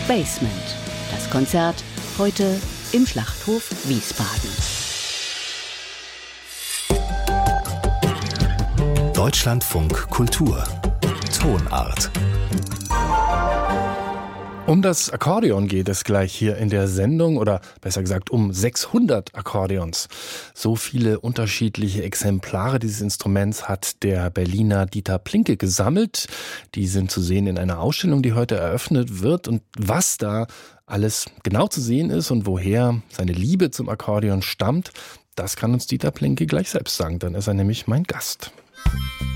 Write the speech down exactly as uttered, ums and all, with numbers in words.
Basement. Das Konzert heute im Schlachthof Wiesbaden. Deutschlandfunk Kultur. Tonart. Um das Akkordeon geht es gleich hier in der Sendung, oder besser gesagt um sechshundert Akkordeons. So viele unterschiedliche Exemplare dieses Instruments hat der Berliner Dieter Plinke gesammelt. Die sind zu sehen in einer Ausstellung, die heute eröffnet wird. Und was da alles genau zu sehen ist und woher seine Liebe zum Akkordeon stammt, das kann uns Dieter Plinke gleich selbst sagen. Dann ist er nämlich mein Gast.